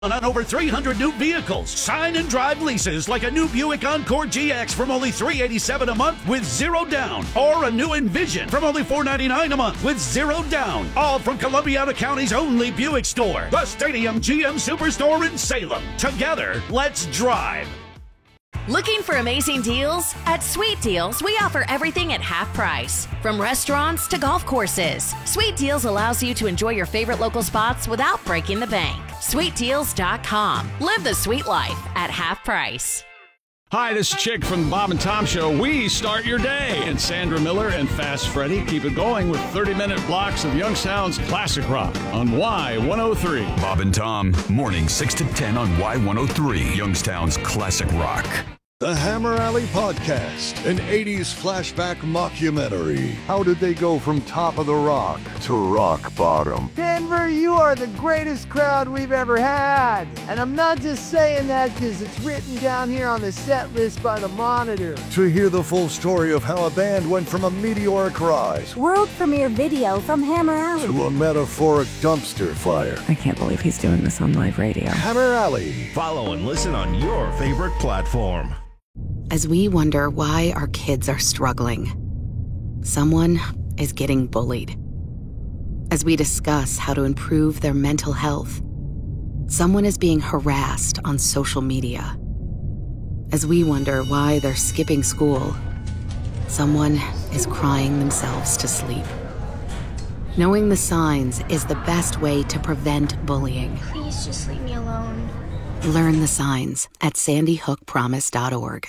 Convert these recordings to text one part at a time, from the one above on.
On over 300 new vehicles. Sign and drive leases like a new Buick Encore GX from only $387 a month with zero down. Or a new Envision from only $499 a month with zero down. All from Columbiana County's only Buick store. The Stadium GM Superstore in Salem. Together, let's drive. Looking for amazing deals? At Sweet Deals, we offer everything at half price. From restaurants to golf courses, Sweet Deals allows you to enjoy your favorite local spots without breaking the bank. SweetDeals.com. Live the sweet life at half price. Hi, this is Chick from the Bob and Tom Show. We start your day, and Sandra Miller and Fast Freddie keep it going with 30-minute blocks of Youngstown's classic rock on Y103. Bob and Tom, morning 6 to 10 on Y103, Youngstown's classic rock. The Hammer Alley Podcast, an 80s flashback mockumentary. How did they go from top of the rock to rock bottom? Denver, you are the greatest crowd we've ever had. And I'm not just saying that because it's written down here on the set list by the Monitor. To hear the full story of how a band went from a meteoric rise, world premiere video from Hammer Alley, to a metaphoric dumpster fire. I can't believe he's doing this on live radio. Hammer Alley. Follow and listen on your favorite platform. As we wonder why our kids are struggling, someone is getting bullied. As we discuss how to improve their mental health, someone is being harassed on social media. As we wonder why they're skipping school, someone is crying themselves to sleep. Knowing the signs is the best way to prevent bullying. Please just leave me alone. Learn the signs at sandyhookpromise.org.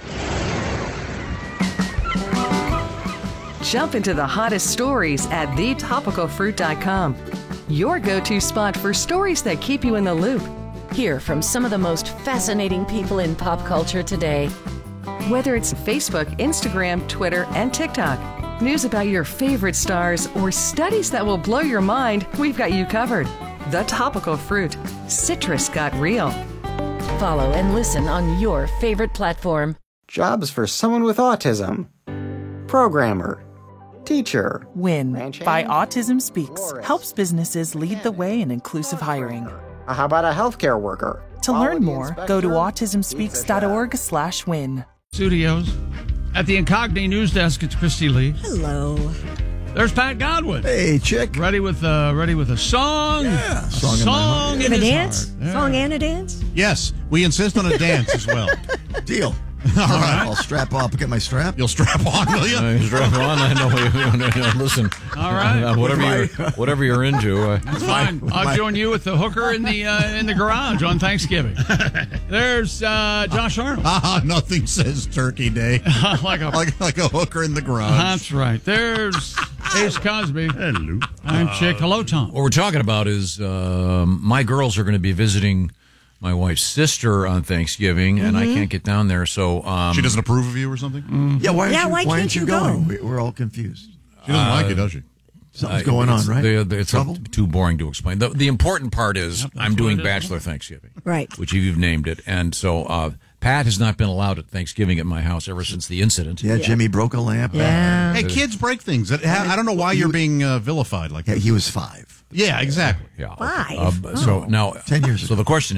Jump into the hottest stories at thetopicalfruit.com. Your go-to spot for stories that keep you in the loop. Hear from some of the most fascinating people in pop culture today. Whether it's Facebook, Instagram, Twitter, and TikTok, news about your favorite stars, or studies that will blow your mind, we've got you covered. The Topical Fruit. Citrus got real. Follow and listen on your favorite platform. Jobs for someone with autism. Programmer. Teacher. WIN by Autism Speaks helps businesses lead the way in inclusive hiring. How about a healthcare worker? To learn more, go to autismspeaks.org/win. Studios. At the Incogni News Desk, it's Christy Lee. Hello. There's Pat Godwin. Hey, Chick. Ready with a song? Yeah. Song and a dance? Yeah. Song and a dance? Yes. We insist on a dance as well. Deal. All right. I'll strap up. Get my strap. You'll strap on, will you? Strap on. I know. Listen. All right. Whatever you're into. That's fine. I'll join you with the hooker in the garage on Thanksgiving. There's Josh Arnold. Nothing says Turkey Day like a hooker in the garage. That's right. There's Ace Cosby. Hello. I'm Chick. Hello, Tom. What we're talking about is my girls are going to be visiting my wife's sister on Thanksgiving, and I can't get down there, so... she doesn't approve of you or something? Mm-hmm. Yeah, why aren't you going? Go? We're all confused. She doesn't like it, does she? Something's going on, right? It's too boring to explain. The important part is I'm doing Bachelor Thanksgiving. Right. Which you've named it, and so... Pat has not been allowed at Thanksgiving at my house ever since the incident. Yeah, Jimmy broke a lamp. Yeah. Hey, kids break things. I don't know why you're being vilified like that. Yeah, he was 5. Yeah, exactly. Yeah. 5? So now... 10 years ago. So the question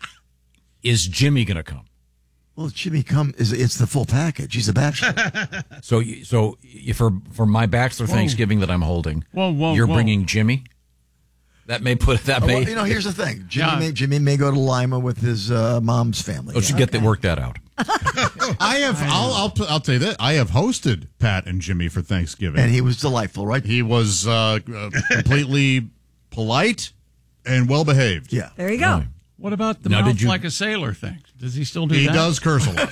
is Jimmy going to come? Well, Jimmy it's the full package. He's a bachelor. So for my Bachelor Thanksgiving that I'm holding, you're bringing Jimmy? That may put that may. Well, here's the thing. Jimmy may go to Lima with his mom's family. Let's work that out. I'll tell you that I have hosted Pat and Jimmy for Thanksgiving, and he was delightful. Right? He was completely polite and well behaved. Yeah. There you go. What about the mouth like a sailor thing? Does he still do that? He does curse a lot.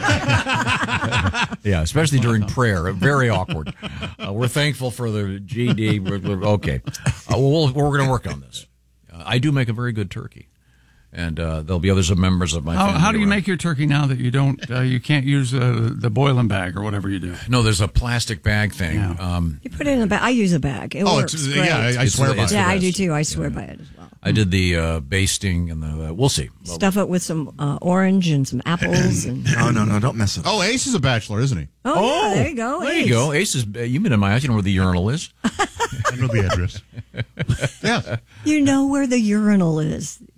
Yeah, especially during prayer. Very awkward. We're thankful for the GD. We're okay. We're going to work on this. I do make a very good turkey. And there'll be others members of my family. How do you make your turkey now that you don't? You can't use the boiling bag or whatever you do. No, there's a plastic bag thing. Yeah. You put it in a bag. I use a bag. It works great. Yeah, I swear by it. Yeah, I do too. I swear by it as well. I did the basting and we'll see. Stuff it with some orange and some apples. And No, don't mess it up. Oh, Ace is a bachelor, isn't he? Oh, yeah, there you go. There you go. Ace is. You've been in my house. You know where the urinal is. I know the address. Yeah. You know where the urinal is.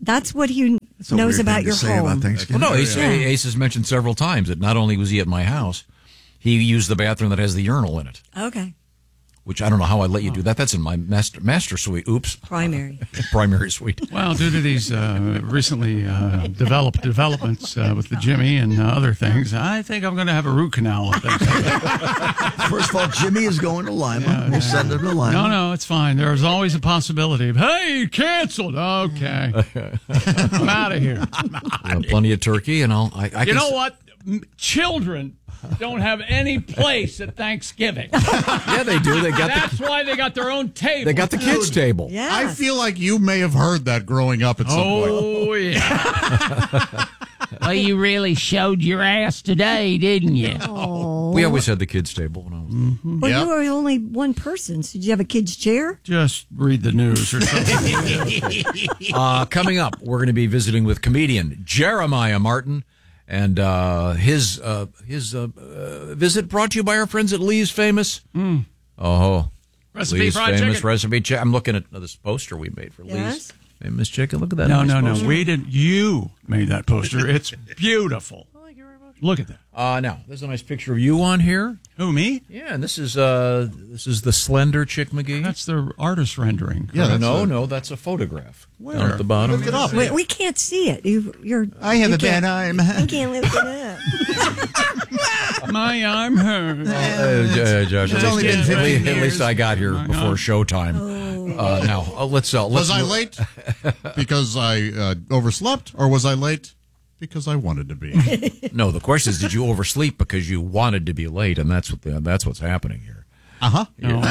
That's what he That's a knows weird about thing to your say home. about Thanksgiving. Well, no, Ace has mentioned several times that not only was he at my house, he used the bathroom that has the urinal in it. Okay. Which I don't know how I'd let you do that. That's in my master suite. Oops. Primary. Primary suite. Well, due to these recently developments with the Jimmy and other things, I think I'm going to have a root canal. First of all, Jimmy is going to Lima. We'll send him to Lima. No, it's fine. There's always a possibility of, hey, canceled. Okay. I'm out of here. Plenty of turkey, and I you know what? Children don't have any place at Thanksgiving. Yeah, they do. That's why they got their own table. They got the kids' table. Yeah. I feel like you may have heard that growing up at some point. Oh, yeah. Well, you really showed your ass today, didn't you? Oh. We always had the kids' table when I was. Mm-hmm. Well, you were only one person. So did you have a kid's chair? Just read the news or something. Coming up, we're going to be visiting with comedian Jeremiah Martin. And his visit brought to you by our friends at Lee's Famous. Recipe Lee's fried Famous chicken. Recipe Chicken. I'm looking at this poster we made for Lee's Famous Chicken. Look at that. No, nice no. poster. We didn't. You made that poster. It's beautiful. Look at that. Now, there's a nice picture of you on here. Who, me? Yeah, and this is the slender Chick McGee. That's the artist rendering. Yeah, no, that's a photograph. Where? Down at the bottom. Look it up. Wait, we can't see it. You're. I have you a bad arm. You can't lift it up. My arm hurts. Josh, It's only been 15 at least I got here before showtime. Now, let's. Was I late because I overslept, or was I late because I wanted to be? No, the question is, did you oversleep because you wanted to be late, and that's what's happening here. Uh-huh. No,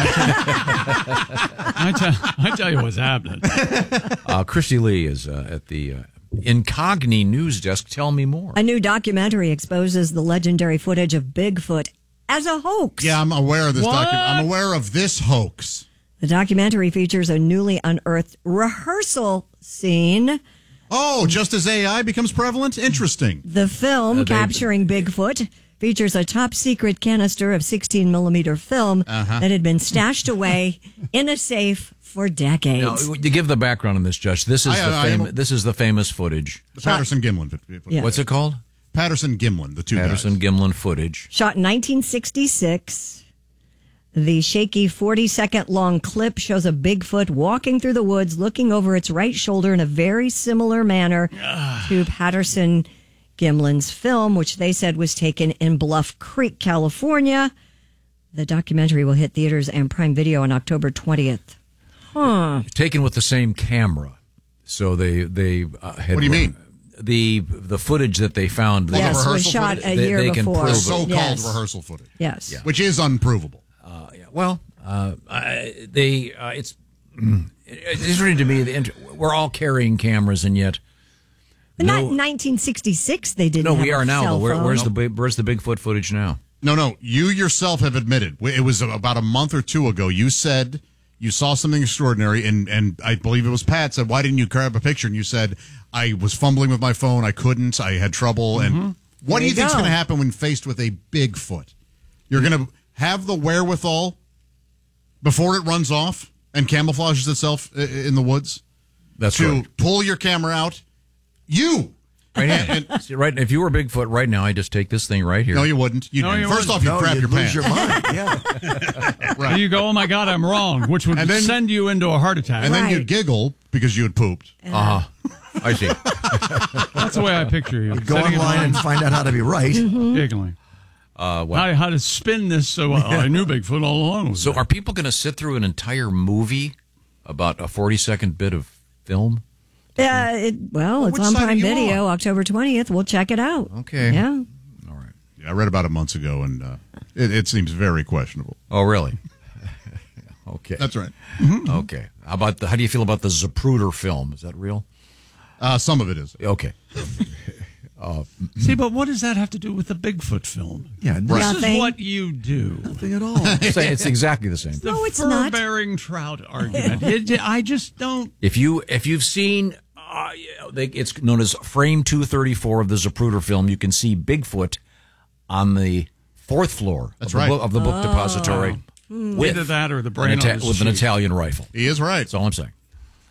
I tell you what's happening. Christy Lee is at the Incogni news desk. Tell me more. A new documentary exposes the legendary footage of Bigfoot as a hoax. Yeah, I'm aware of this I'm aware of this hoax. The documentary features a newly unearthed rehearsal scene. Oh, just as AI becomes prevalent? Interesting. The film capturing Bigfoot features a top secret canister of 16-millimeter film that had been stashed away in a safe for decades. Now, to give the background on this, Josh, this is the famous footage. The Patterson-Gimlin footage. Yeah. What's it called? Patterson-Gimlin, the two guys. Patterson-Gimlin footage. Shot in 1966. The shaky 40-second long clip shows a Bigfoot walking through the woods, looking over its right shoulder in a very similar manner to Patterson-Gimlin's film, which they said was taken in Bluff Creek, California. The documentary will hit theaters and Prime Video on October 20th. Taken with the same camera. So they had. What do you mean? The footage that they found. Yes, was shot a year they before. Can prove so-called Yes. rehearsal footage. Yes. Yeah. Which is unprovable. Well, it's interesting to me. We're all carrying cameras, and yet. But not in 1966. They didn't. No, have we are a now. cell Though. phone. Where's the Bigfoot footage now? No. You yourself have admitted. It was about a month or two ago. You said you saw something extraordinary, and I believe it was Pat said, "Why didn't you grab a picture?" And you said, "I was fumbling with my phone. I couldn't. I had trouble." And what do you think's going to happen when faced with a Bigfoot? You're going to have the wherewithal before it runs off and camouflages itself in the woods. That's to right. pull your camera out. Right here. See, right. If you were Bigfoot right now, I'd just take this thing right here. No, you wouldn't. First off, you'd grab your pants. Lose your mind. Yeah. Right. You go, oh my God, I'm wrong, which would send you into a heart attack. And then you'd giggle because you had pooped. I see. That's the way I picture you. Go online and find out how to be right. Giggling. How to spin this so well. I knew Bigfoot all along. So are people going to sit through an entire movie about a 40-second bit of film? It's on Prime Video, October 20th. We'll check it out. Okay. Yeah. All right. Yeah, I read about it months ago, and it seems very questionable. Oh, really? Okay. That's right. Okay. How do you feel about the Zapruder film? Is that real? Some of it is. Okay. See, but what does that have to do with the Bigfoot film? Yeah, this is what you do. Nothing at all. It's exactly the same. The it's not. fur-bearing trout argument. I just don't. If you've seen, it's known as frame 234 of the Zapruder film. You can see Bigfoot on the fourth floor of the book depository Either that or the brain with an Italian rifle. He is right. That's all I'm saying.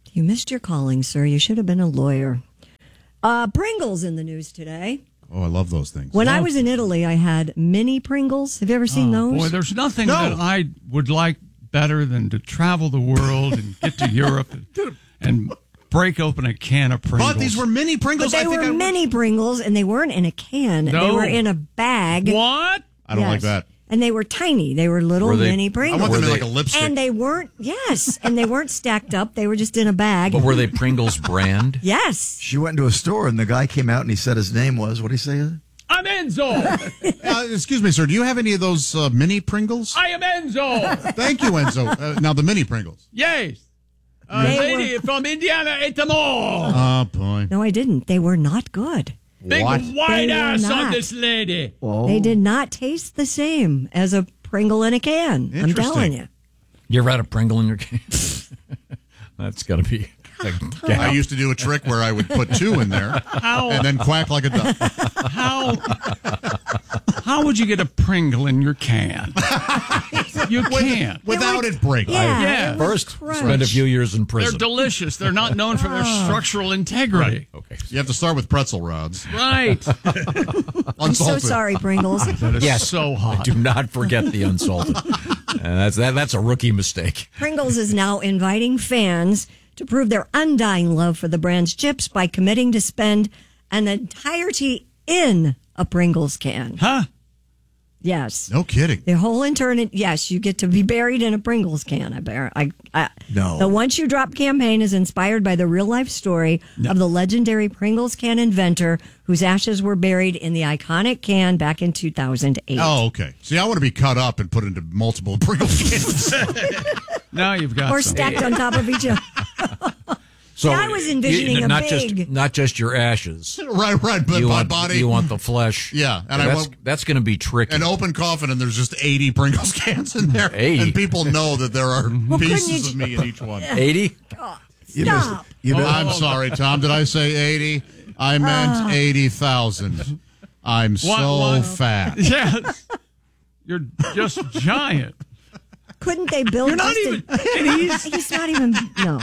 You missed your calling, sir. You should have been a lawyer. Pringles in the news today. Oh, I love those things. When I was in Italy, I had mini Pringles. Have you ever seen those? Boy, there's nothing that I would like better than to travel the world and get to Europe and break open a can of Pringles. But these were mini Pringles. But they were mini Pringles, and they weren't in a can. No. They were in a bag. What? I don't like that. And they were tiny. They were little mini Pringles. I want them in like a lipstick. And they weren't, and they weren't stacked up. They were just in a bag. But were they Pringles brand? Yes. She went into a store, and the guy came out, and he said his name was, what did he say? I'm Enzo. Excuse me, sir. Do you have any of those mini Pringles? I am Enzo. Thank you, Enzo. Now, the mini Pringles. Yes. Lady from Indiana ate them all. Oh, boy. No, I didn't. They were not good. Big white They were ass on not. this lady. They did not taste the same as a Pringle in a can. I'm telling you. You ever had a Pringle in your can? That's got to be. I used to do a trick where I would put 2 in there and then quack like a duck. How would you get a Pringle in your can? You can't. Without it breaking. Yeah. First, spend a few years in prison. They're delicious. They're not known for their structural integrity. Right. Okay. You have to start with pretzel rods. Right. I'm so sorry, Pringles. Yes, so hot. Do not forget the unsalted. That's a rookie mistake. Pringles is now inviting fans to prove their undying love for the brand's chips by committing to spend an entirety in a Pringles can. Huh? Yes. No kidding. The whole eternity. Yes, you get to be buried in a Pringles can. No. The Once You Drop campaign is inspired by the real life story of the legendary Pringles can inventor whose ashes were buried in the iconic can back in 2008. Oh, okay. See, I want to be cut up and put into multiple Pringles cans. Now you've got Or some. stacked on top of each other. So I was envisioning a not big. not just your ashes. right, but You my want, body. you want the flesh. Yeah, and that's going to be tricky. An open coffin, and there's just 80 Pringles cans in there. 80. And people know that there are couldn't pieces you- of me in each one. 80? Stop. I'm sorry, Tom. Did I say 80? I meant 80,000. I'm so fat. Yes. You're just giant. Couldn't they build? You're not even. He's not even. No.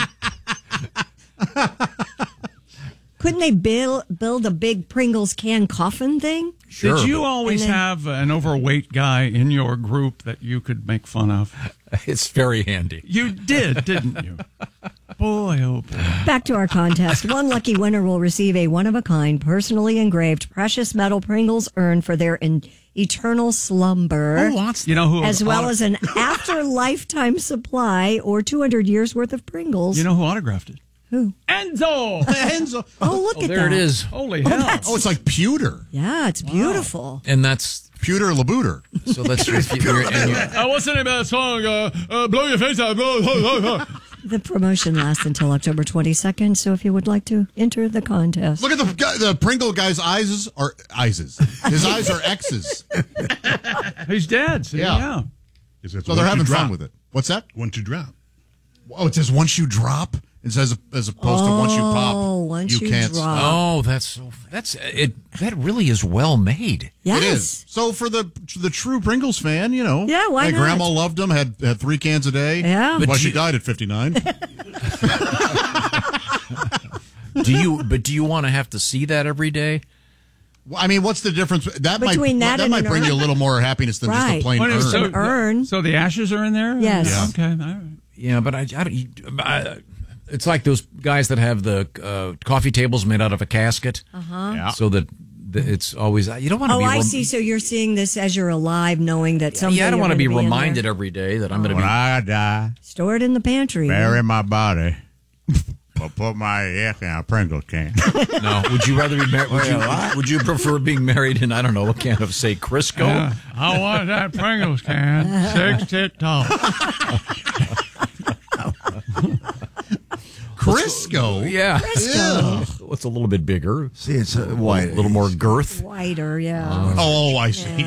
Couldn't they build a big Pringles can coffin thing? Sure. Did you always And then- have an overweight guy in your group that you could make fun of? It's very handy. You did, didn't you? Boy, oh boy. Back to our contest. One lucky winner will receive a one-of-a-kind, personally engraved precious metal Pringles urn for their eternal slumber. You know who? As well as an after-lifetime supply or 200 years worth of Pringles. You know who autographed it? Who? Enzo. Enzo. Oh, look at There that. it is. Holy hell! Oh, it's like pewter. Yeah, it's beautiful. And that's Pewter Labooter. so. That's your. What's the name of that song? Blow your face out. The promotion lasts until October 22nd, so if you would like to enter the contest. Look at the Pringle guy's eyes are Ises. His eyes are X's. He's dead. See? Yeah. Is it So they're once you having fun drop? with it. What's that? Once you drop. Oh, it says once you drop. It says as opposed to once you pop. Oh, once you can't drop. Oh, that's it. That really is well made. Yes. It is. So for the true Pringles fan, you know. Yeah, why my not? grandma loved them, had 3 cans a day. Yeah. Well, But she you- died at 59. Do you want to have to see that every day? Well, I mean, what's the difference? That Between might that and might an bring urn? you a little more happiness than just Right. a plain What urn. is An urn. So the ashes are in there? Yes. Yeah. Okay. All right. Yeah, but it's like those guys that have the coffee tables made out of a casket. Yeah. So that it's always you don't want to Oh, be. I see. So you're seeing this as you're alive, knowing that someday Yeah, I don't want to be in reminded there. every day that I'm going to When be. I die, Store it in the pantry. bury my body. Put my egg in a Pringle can. No, would you rather be married? Would you prefer being married in, I don't know, a can of, say, Crisco? Yeah. I want that Pringles can. 6 tit tall. Crisco? Yeah. Crisco. Well, it's a little bit bigger. See, it's A little more girth. Whiter, yeah. Oh, I see.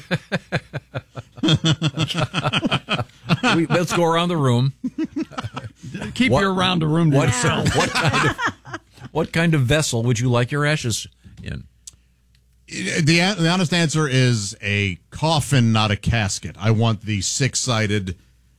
Let's go around the room. Keep your round the room to What, yourself. what kind of vessel would you like your ashes in? The honest answer is a coffin, not a casket. I want the 6-sided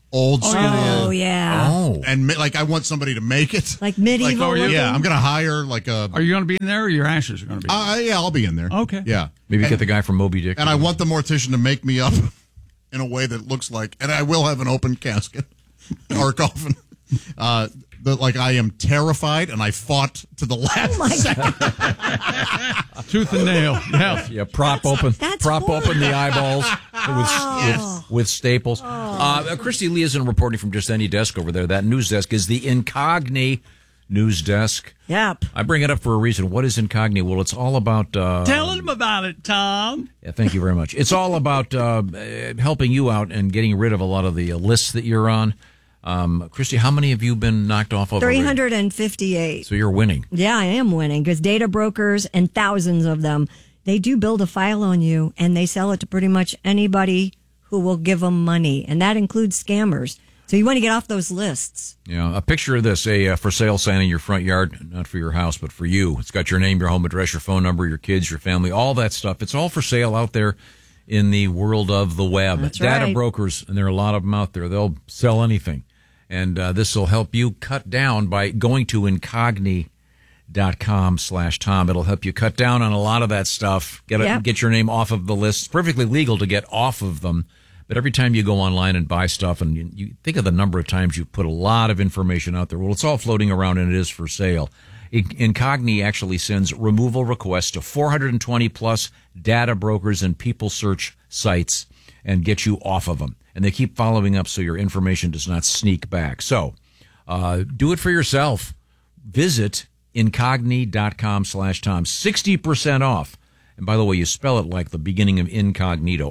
old school. Oh, yeah. Oh. And like I want somebody to make it. Like medieval looking? Yeah, I'm going to hire like a... Are you going to be in there or your ashes are going to be in there? Yeah, I'll be in there. Okay. Yeah. Maybe get the guy from Moby Dick. And I want the mortician to make me up in a way that looks like... And I will have an open casket or coffin. Like I am terrified, and I fought to the last second. Tooth and nail. Yeah, prop open the eyeballs with staples. Christy Lee isn't reporting from just any desk over there. That news desk is the Incogni news desk. Yep. I bring it up for a reason. What is Incogni? Well, it's all about... Tell him about it, Tom. Yeah, thank you very much. It's all about helping you out and getting rid of a lot of the lists that you're on. Christy, how many have you been knocked off of? 358. So you're winning. Yeah, I am winning because data brokers and thousands of them, they do build a file on you and they sell it to pretty much anybody who will give them money. And that includes scammers. So you want to get off those lists. Yeah, a picture of this, a for sale sign in your front yard, not for your house, but for you. It's got your name, your home address, your phone number, your kids, your family, all that stuff. It's all for sale out there in the world of the web. That's Data right. brokers, and there are a lot of them out there. They'll sell anything. And this will help you cut down by going to incogni.com/Tom. It'll help you cut down on a lot of that stuff. Get your name off of the list. It's perfectly legal to get off of them. But every time you go online and buy stuff, and you think of the number of times you put a lot of information out there, well, it's all floating around and it is for sale. Incogni actually sends removal requests to 420 plus data brokers and people search sites and get you off of them. And they keep following up so your information does not sneak back. So do it for yourself. Visit incogni.com/Tom. 60% off. And by the way, you spell it like the beginning of incognito.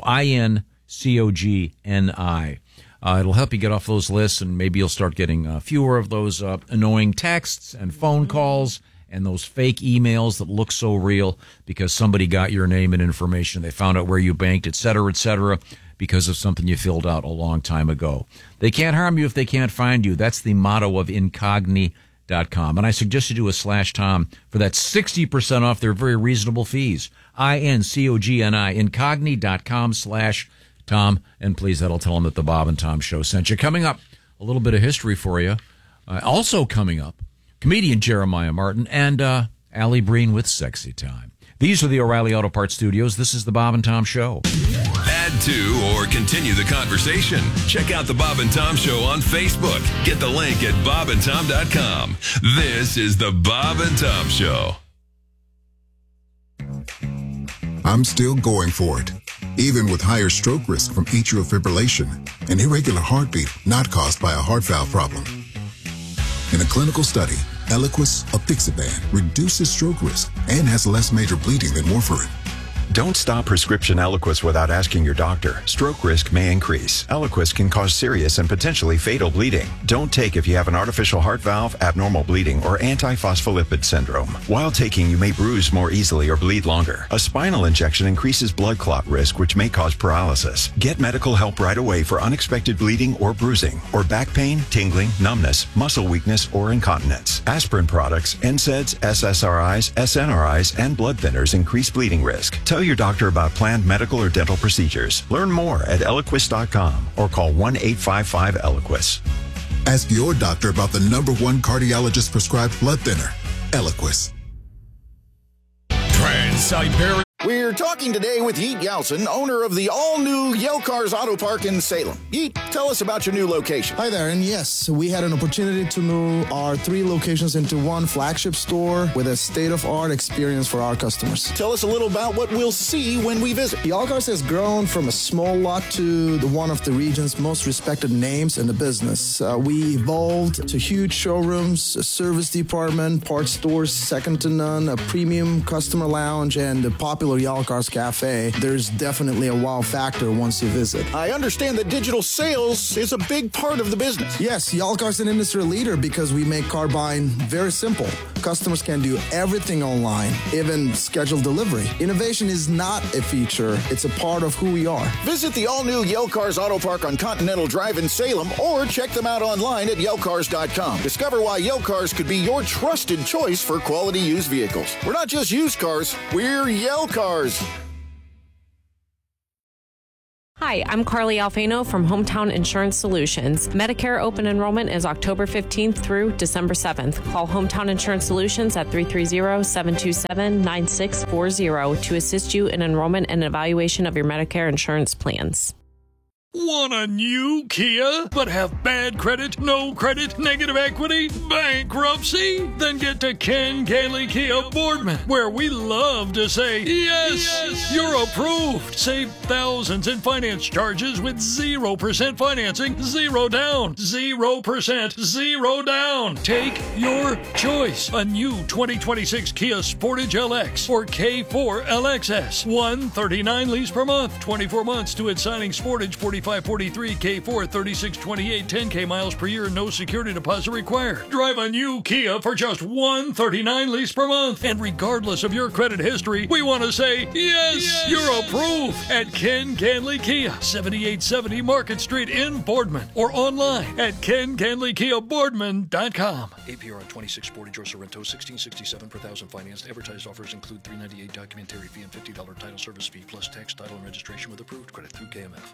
INCOGNI. It'll help you get off those lists, and maybe you'll start getting fewer of those annoying texts and phone calls and those fake emails that look so real because somebody got your name and information. They found out where you banked, et cetera, because of something you filled out a long time ago. They can't harm you if they can't find you. That's the motto of incogni.com. And I suggest you do a /Tom for that 60% off their very reasonable fees. INCOGNI, incogni.com/Tom. And please, that'll tell them that the Bob and Tom Show sent you. Coming up, a little bit of history for you. Also coming up, comedian Jeremiah Martin and Allie Breen with Sexy Time. These are the O'Reilly Auto Parts Studios. This is the Bob and Tom Show. Add to or continue the conversation. Check out the Bob and Tom Show on Facebook. Get the link at bobandtom.com. This is the Bob and Tom Show. I'm still going for it, even with higher stroke risk from atrial fibrillation, an irregular heartbeat not caused by a heart valve problem. In a clinical study, Eliquis apixaban reduces stroke risk and has less major bleeding than warfarin. Don't stop prescription Eliquis without asking your doctor. Stroke risk may increase. Eliquis can cause serious and potentially fatal bleeding. Don't take if you have an artificial heart valve, abnormal bleeding, or antiphospholipid syndrome. While taking, you may bruise more easily or bleed longer. A spinal injection increases blood clot risk, which may cause paralysis. Get medical help right away for unexpected bleeding or bruising, or back pain, tingling, numbness, muscle weakness, or incontinence. Aspirin products, NSAIDs, SSRIs, SNRIs, and blood thinners increase bleeding risk. Tell your doctor about planned medical or dental procedures. Learn more at Eliquis.com or call 1-855-ELIQUIS. Ask your doctor about the #1 cardiologist prescribed blood thinner, Eliquis. Trans-Siberian. We're talking today with Yeet Yeltsin, owner of the all-new Yale Cars Auto Park in Salem. Yeet, tell us about your new location. Hi there, and yes, we had an opportunity to move our 3 locations into one flagship store with a state-of-art experience for our customers. Tell us a little about what we'll see when we visit. Yale Cars has grown from a small lot to one of the region's most respected names in the business. We evolved to huge showrooms, a service department, parts stores second to none, a premium customer lounge, and a popular Yale Cars Cafe. There's definitely a wow factor once you visit. I understand that digital sales is a big part of the business. Yes, Yale Cars is an industry leader because we make car buying very simple. Customers can do everything online, even schedule delivery. Innovation is not a feature, it's a part of who we are. Visit the all-new Yale Cars Auto Park on Continental Drive in Salem or check them out online at YaleCars.com. Discover why Yale Cars could be your trusted choice for quality used vehicles. We're not just used cars, we're Yale Cars. Hi, I'm Carly Alfano from Hometown Insurance Solutions. Medicare open enrollment is October 15th through December 7th. Call Hometown Insurance Solutions at 330-727-9640 to assist you in enrollment and evaluation of your Medicare insurance plans. Want a new Kia, but have bad credit, no credit, negative equity, bankruptcy? Then get to Ken Ganley Kia Boardman, where we love to say, yes, you're approved. Save thousands in finance charges with 0% financing, 0 down, 0%, 0 down. Take your choice. A new 2026 Kia Sportage LX or K4 LXS. $139 lease per month, 24 months to its signing. Sportage 4543, K4 3628, 10K miles per year, no security deposit required. Drive a new Kia for just $139 lease per month. And regardless of your credit history, we want to say, yes, you're approved at Ken Ganley Kia, 7870 Market Street in Boardman, or online at KenGanleyKiaBoardman.com. APR on 26 Sportage or Sorrento, $1,667 per thousand financed. Advertised offers include $398 documentary fee and $50 title service fee, plus tax, title, and registration with approved credit through KMF.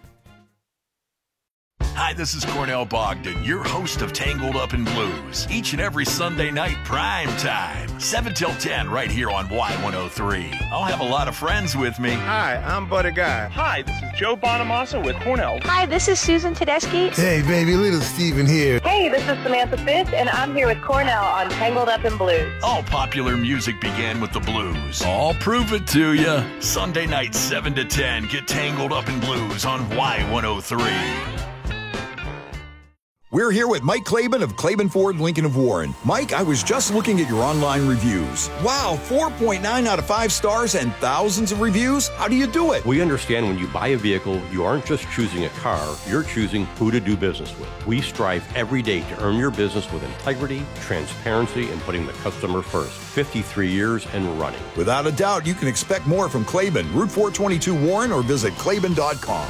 Hi, this is Cornell Bogdan, your host of Tangled Up in Blues. Each and every Sunday night, prime time, 7 till 10, right here on Y103. I'll have a lot of friends with me. Hi, I'm Buddy Guy. Hi, this is Joe Bonamassa with Cornell. Hi, this is Susan Tedeschi. Hey, baby, little Steven here. Hey, this is Samantha Fitz, and I'm here with Cornell on Tangled Up in Blues. All popular music began with the blues. I'll prove it to you. Sunday night, 7 to 10, get Tangled Up in Blues on Y103. We're here with Mike Claiborne of Claiborne Ford Lincoln of Warren. Mike, I was just looking at your online reviews. Wow, 4.9 out of 5 stars and thousands of reviews? How do you do it? We understand when you buy a vehicle, you aren't just choosing a car, you're choosing who to do business with. We strive every day to earn your business with integrity, transparency, and putting the customer first. 53 years and running. Without a doubt, you can expect more from Claiborne, Route 422 Warren, or visit Claiborne.com.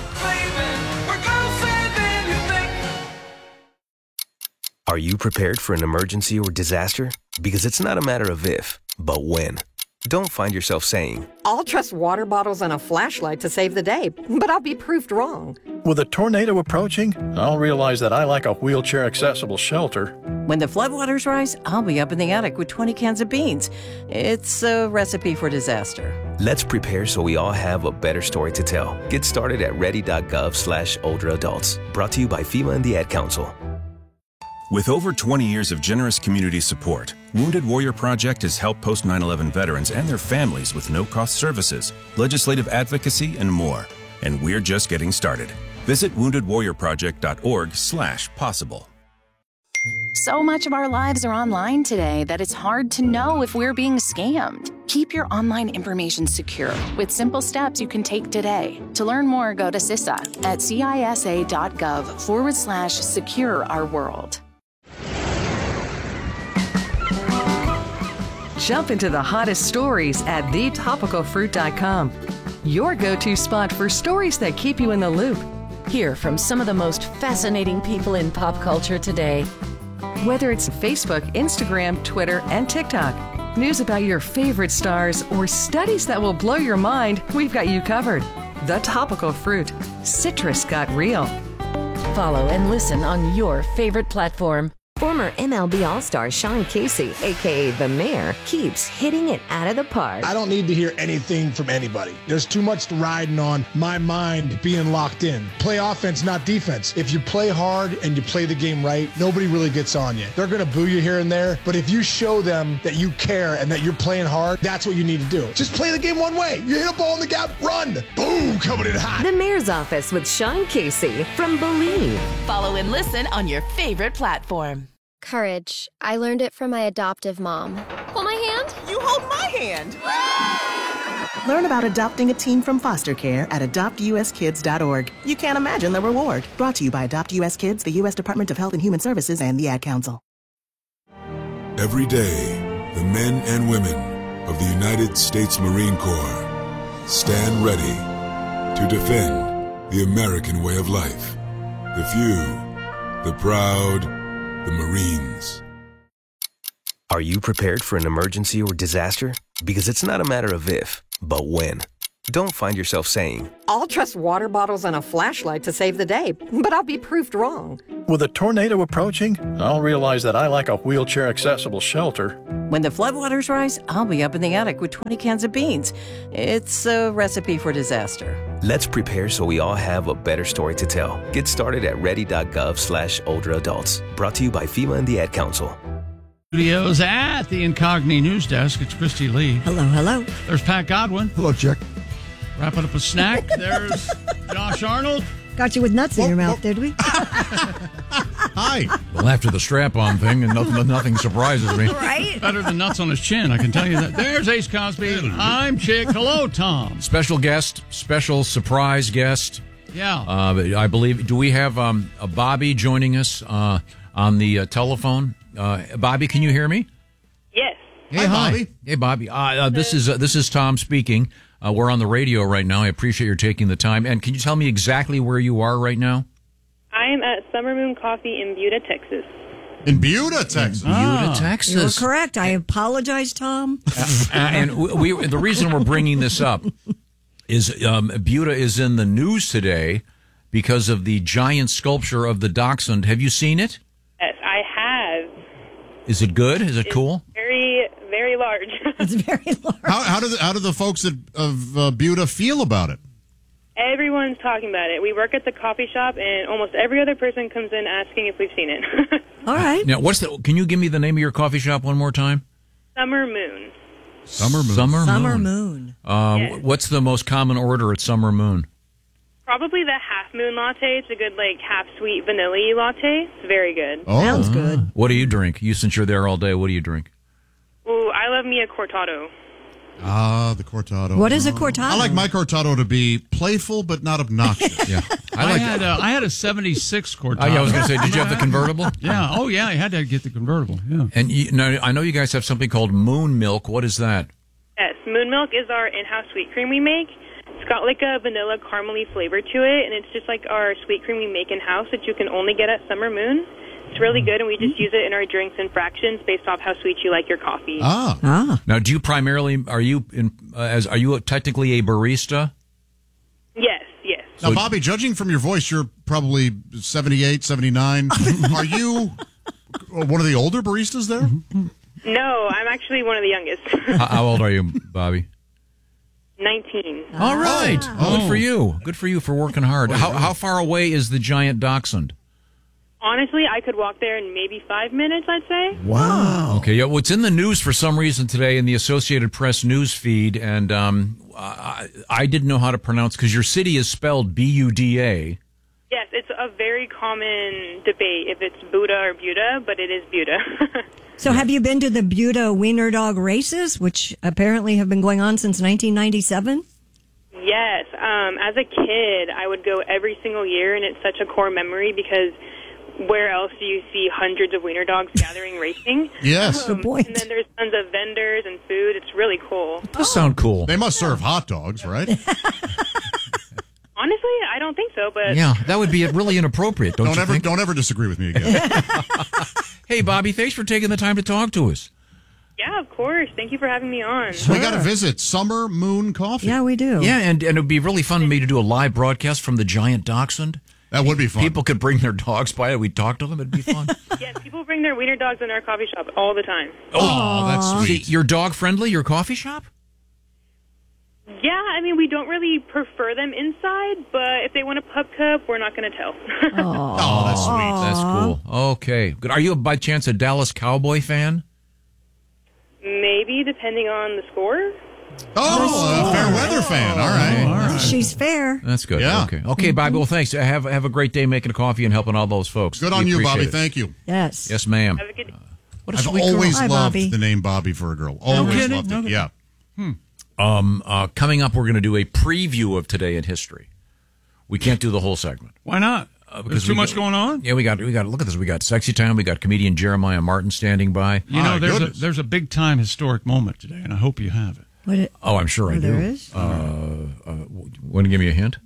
Are you prepared for an emergency or disaster? Because it's not a matter of if, but when. Don't find yourself saying, I'll trust water bottles and a flashlight to save the day, but I'll be proved wrong. With a tornado approaching, I'll realize that I lack a wheelchair-accessible shelter. When the floodwaters rise, I'll be up in the attic with 20 cans of beans. It's a recipe for disaster. Let's prepare so we all have a better story to tell. Get started at ready.gov/older adults. Brought to you by FEMA and the Ad Council. With over 20 years of generous community support, Wounded Warrior Project has helped post 9/11 veterans and their families with no-cost services, legislative advocacy, and more. And we're just getting started. Visit woundedwarriorproject.org/possible. So much of our lives are online today that it's hard to know if we're being scammed. Keep your online information secure with simple steps you can take today. To learn more, go to CISA at CISA.gov/secure our world. Jump into the hottest stories at thetopicalfruit.com. Your go-to spot for stories that keep you in the loop. Hear from some of the most fascinating people in pop culture today. Whether it's Facebook, Instagram, Twitter, and TikTok, news about your favorite stars, or studies that will blow your mind, we've got you covered. The Topical Fruit. Citrus got real. Follow and listen on your favorite platform. Former MLB All-Star Sean Casey, a.k.a. The Mayor, keeps hitting it out of the park. I don't need to hear anything from anybody. There's too much riding on my mind being locked in. Play offense, not defense. If you play hard and you play the game right, nobody really gets on you. They're going to boo you here and there, but if you show them that you care and that you're playing hard, that's what you need to do. Just play the game one way. You hit a ball in the gap, run. Boom, coming in hot. The Mayor's Office with Sean Casey from Believe. Follow and listen on your favorite platform. Courage. I learned it from my adoptive mom. Hold my hand. You hold my hand. Learn about adopting a teen from foster care at adoptuskids.org. You can't imagine the reward. Brought to you by Adopt US Kids, the U.S. Department of Health and Human Services, and the Ad Council. Every day, the men and women of the United States Marine Corps stand ready to defend the American way of life. The few, the proud, the Marines. Are you prepared for an emergency or disaster? Because it's not a matter of if, but when. Don't find yourself saying, I'll trust water bottles and a flashlight to save the day, but I'll be proved wrong. With a tornado approaching, I'll realize that I like a wheelchair-accessible shelter. When the floodwaters rise, I'll be up in the attic with 20 cans of beans. It's a recipe for disaster. let's prepare so we all have a better story to tell. Get started at ready.gov/older adults. Brought to you by FEMA and the Ad Council. Studios at the Incogni News Desk. It's Christy Lee. Hello, hello. There's Pat Godwin. Hello, Jack. Wrapping up a snack. There's Josh Arnold. Got you with nuts in your mouth, did we? Hi. Well, after the strap-on thing, and nothing surprises me. Right? Better than nuts on his chin, I can tell you that. There's Ace Cosby. I'm Chick. Hello, Tom. Special guest, special surprise guest. Yeah. I believe, do we have a Bobby joining us on the telephone? Bobby, can you hear me? Yes. Hey, hi, Bobby. Hey, Bobby. This is Tom speaking. We're on the radio right now. I appreciate your taking the time. And can you tell me exactly where you are right now? I'm at Summer Moon Coffee in Buda, Texas. In Buda, Texas. Buda, Texas. You were correct. I apologize, Tom. And the reason we're bringing this up is Buda is in the news today because of the giant sculpture of the Dachshund. Have you seen it? Yes, I have. Is it good? Is it cool? Very, very large. It's very large. How do the folks of Buda feel about it? Everyone's talking about it. We work at the coffee shop, and almost every other person comes in asking if we've seen it. All right. Now, can you give me the name of your coffee shop one more time? Summer Moon. Summer Moon. Summer Moon. Yes. What's the most common order at Summer Moon? Probably the half moon latte. It's a good, half sweet vanilla latte. It's very good. Oh. Sounds good. What do you drink? Since you're there all day, what do you drink? Ooh, I love me a cortado. Ah, the cortado. What is a cortado? I like my cortado to be playful but not obnoxious. Yeah, I had a 76 cortado. I was going to say, did you have the convertible? Yeah. Oh, yeah. I had to get the convertible. Yeah. And I know you guys have something called Moon Milk. What is that? Yes, Moon Milk is our in-house sweet cream we make. It's got a vanilla caramely flavor to it, and it's just like our sweet cream we make in-house that you can only get at Summer Moon. It's really good, and we just use it in our drinks in fractions based off how sweet you like your coffee. Ah. Now, do you primarily are you technically a barista? Yes. Now, Bobby, judging from your voice, you're probably 78, 79. Are you one of the older baristas there? No, I'm actually one of the youngest. How old are you, Bobby? 19. All right. Good for you. Good for you for working hard. How far away is the giant Dachshund? Honestly, I could walk there in maybe 5 minutes, I'd say. Wow. Okay, yeah, well, it's in the news for some reason today in the Associated Press news feed, and I didn't know how to pronounce, because your city is spelled Buda. Yes, it's a very common debate if it's Buda or Buda, but it is Buda. So have you been to the Buda Wiener Dog races, which apparently have been going on since 1997? Yes. As a kid, I would go every single year, and it's such a core memory because where else do you see hundreds of wiener dogs gathering racing? Yes. Good point. And then there's tons of vendors and food. It's really cool. It does sound cool. They must serve hot dogs, right? Honestly, I don't think so, but... Yeah, that would be really inappropriate, don't you think? Don't ever disagree with me again. Hey, Bobby, thanks for taking the time to talk to us. Yeah, of course. Thank you for having me on. We got to visit Summer Moon Coffee. Yeah, we do. Yeah, and it would be really fun for me to do a live broadcast from the giant Dachshund. That would be fun. People could bring their dogs by it. We'd talk to them. It'd be fun. Yes, people bring their wiener dogs in our coffee shop all the time. Oh, that's sweet. You're dog friendly, your coffee shop? Yeah, I mean, we don't really prefer them inside, but if they want a pup cup, we're not going to tell. Oh, that's sweet. That's cool. Okay, good. Are you by chance a Dallas Cowboy fan? Maybe, depending on the score. Oh, a fair weather fan. All right. She's fair. That's good. Yeah. Okay, Bobby. Well, thanks. Have a great day making a coffee and helping all those folks. Good on We you, appreciate Bobby. it. Thank you. Yes. Yes, ma'am. Have a good day. What a I've sweet girl. always Hi, loved Bobby. the name Bobby for a girl. Always loved it. Yeah. Coming up, we're going to do a preview of Today in History. We can't do the whole segment. Why not? There's too much going on? Yeah, we got. Look at this. We got Sexy Time. We got comedian Jeremiah Martin standing by. You know, there's a big time historic moment today, and I hope you have it. I'm sure I do. There is? Want to give me a hint?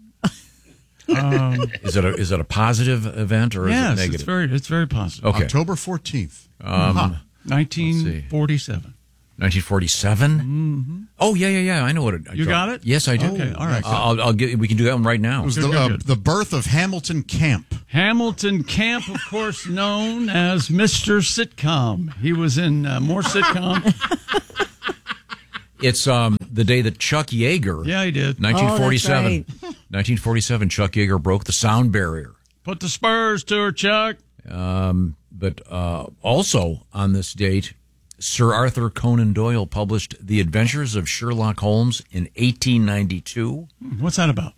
Is it a positive event or is it negative? It's very positive. Okay. October 14th. 1947. 1947? Mm-hmm. Oh, yeah. I know what it is. You got it? Yes, I do. Okay, all right. We can do that one right now. It was the birth of Hamilton Camp. Hamilton Camp, of course, known as Mr. Sitcom. He was in more sitcom. It's the day that Chuck Yeager. Yeah, he did. 1947. Oh, that's right. 1947, Chuck Yeager broke the sound barrier. Put the spurs to her, Chuck. But also on this date, Sir Arthur Conan Doyle published The Adventures of Sherlock Holmes in 1892. What's that about?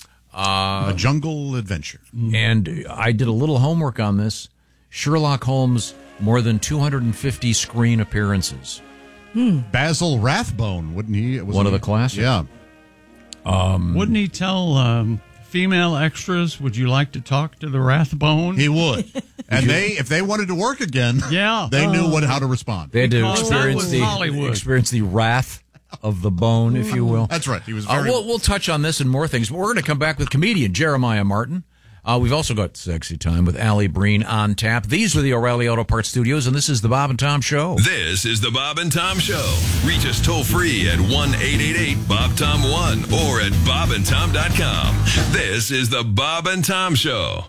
A jungle adventure. And I did a little homework on this. Sherlock Holmes, more than 250 screen appearances. Basil Rathbone, wouldn't he? One of the classics. Yeah. Wouldn't he tell female extras, would you like to talk to the Rathbone? He would. And if they wanted to work again, they knew how to respond. They had to Hollywood. experience the wrath of the bone, if you will. That's right. He was very... We'll touch on this and more things, but we're going to come back with comedian Jeremiah Martin. We've also got Sexy Time with Allie Breen on tap. These are the O'Reilly Auto Parts Studios, and this is the Bob and Tom Show. This is the Bob and Tom Show. Reach us toll free at 1-888-BOB-TOM-1 or at bobandtom.com. This is the Bob and Tom Show.